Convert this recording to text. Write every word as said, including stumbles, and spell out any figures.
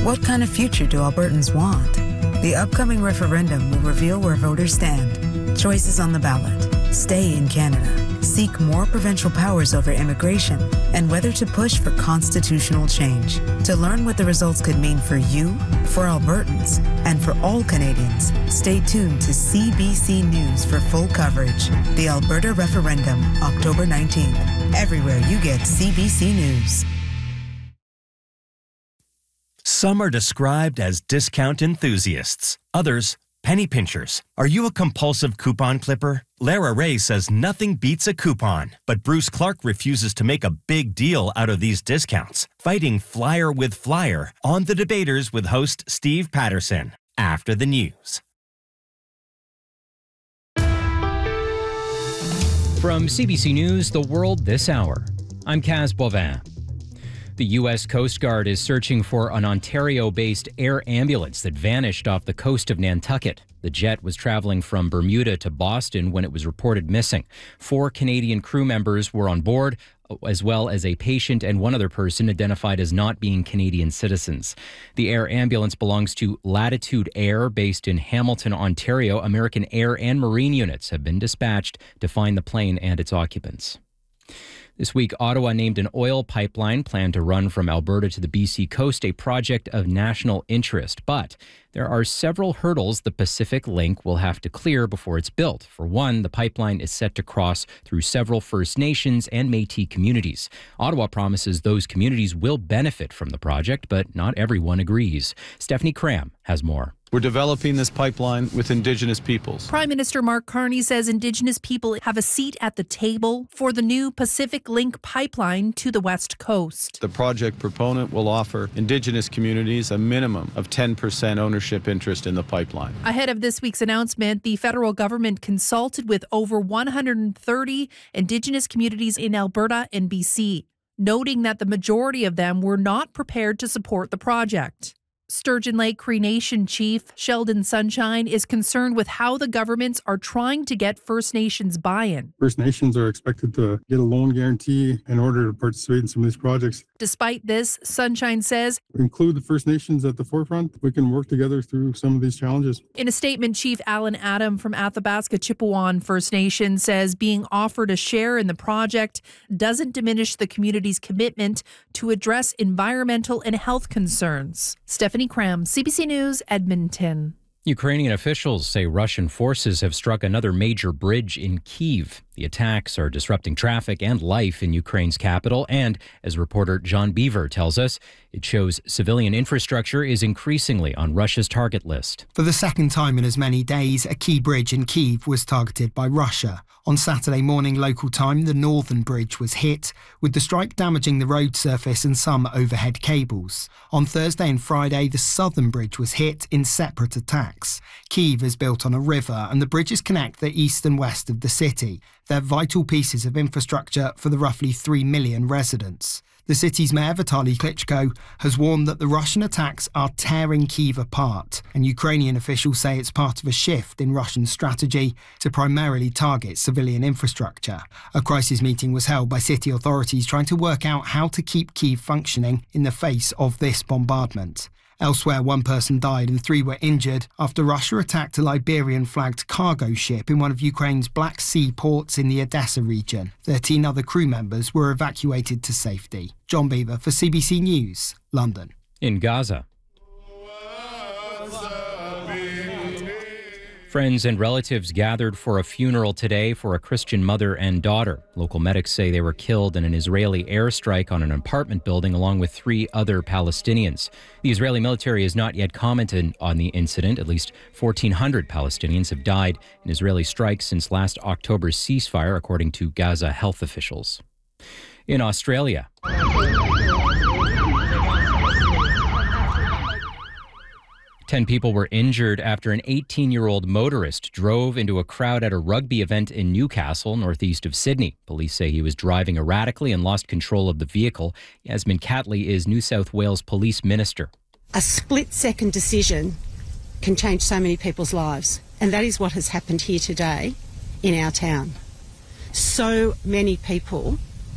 What kind of future do Albertans want? The upcoming referendum will reveal where voters stand. Choices on the ballot: stay in Canada, seek more provincial powers over immigration, and whether to push for constitutional change. To learn what the results could mean for you, for Albertans, and for all Canadians, stay tuned to C B C News for full coverage. The Alberta Referendum, October nineteenth. Everywhere you get C B C News. Some are described as discount enthusiasts, others penny pinchers. Are you a compulsive coupon clipper? Lara Ray says nothing beats a coupon, but Bruce Clark refuses to make a big deal out of these discounts, fighting flyer with flyer on The Debaters with host Steve Patterson after the news. From C B C News, The World This Hour, I'm Kaz Bovin. The U S Coast Guard is searching for an Ontario-based air ambulance that vanished off the coast of Nantucket. The jet was traveling from Bermuda to Boston when it was reported missing. Four Canadian crew members were on board, as well as a patient and one other person identified as not being Canadian citizens. The air ambulance belongs to Latitude Air, based in Hamilton, Ontario. American Air and Marine units have been dispatched to find the plane and its occupants. This week, Ottawa named an oil pipeline planned to run from Alberta to the B C coast, a project of national interest. But there are several hurdles the Pacific Link will have to clear before it's built. For one, the pipeline is set to cross through several First Nations and Métis communities. Ottawa promises those communities will benefit from the project, but not everyone agrees. Stephanie Cram has more. We're developing this pipeline with Indigenous peoples. Prime Minister Mark Carney says Indigenous people have a seat at the table for the new Pacific Link pipeline to the West Coast. The project proponent will offer Indigenous communities a minimum of ten percent ownership interest in the pipeline. Ahead of this week's announcement, the federal government consulted with over one hundred thirty Indigenous communities in Alberta and B C, noting that the majority of them were not prepared to support the project. Sturgeon Lake Cree Nation Chief Sheldon Sunshine is concerned with how the governments are trying to get First Nations buy-in. First Nations are expected to get a loan guarantee in order to participate in some of these projects. Despite this, Sunshine says, include the First Nations at the forefront. We can work together through some of these challenges. In a statement, Chief Alan Adam from Athabasca Chippewan First Nation says being offered a share in the project doesn't diminish the community's commitment to address environmental and health concerns. Stephanie Cram, C B C News, Edmonton. Ukrainian officials say Russian forces have struck another major bridge in Kyiv. The attacks are disrupting traffic and life in Ukraine's capital, and, as reporter John Beaver tells us, it shows civilian infrastructure is increasingly on Russia's target list. For the second time in as many days, a key bridge in Kyiv was targeted by Russia. On Saturday morning local time, the northern bridge was hit, with the strike damaging the road surface and some overhead cables. On Thursday and Friday, the southern bridge was hit in separate attacks. Kyiv is built on a river, and the bridges connect the east and west of the city. They're vital pieces of infrastructure for the roughly three million residents. The city's mayor, Vitaly Klitschko, has warned that the Russian attacks are tearing Kyiv apart, and Ukrainian officials say it's part of a shift in Russian strategy to primarily target civilian infrastructure. A crisis meeting was held by city authorities trying to work out how to keep Kyiv functioning in the face of this bombardment. Elsewhere, one person died and three were injured after Russia attacked a Liberian-flagged cargo ship in one of Ukraine's Black Sea ports in the Odessa region. thirteen other crew members were evacuated to safety. John Beaver for C B C News, London. In Gaza, friends and relatives gathered for a funeral today for a Christian mother and daughter. Local medics say they were killed in an Israeli airstrike on an apartment building along with three other Palestinians. The Israeli military has not yet commented on the incident. At least fourteen hundred Palestinians have died in Israeli strikes since last October's ceasefire, according to Gaza health officials. In Australia, Ten people were injured after an eighteen-year-old motorist drove into a crowd at a rugby event in Newcastle, northeast of Sydney. Police say he was driving erratically and lost control of the vehicle. Yasmin Catley is New South Wales Police Minister. A split-second decision can change so many people's lives, and that is what has happened here today in our town. So many people